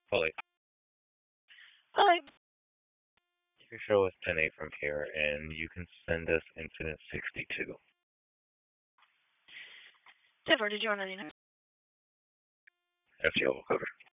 Fully. Hi. Your show is 10A from here, and you can send us Incident 62. Jennifer, did you want anything? FTL will cover.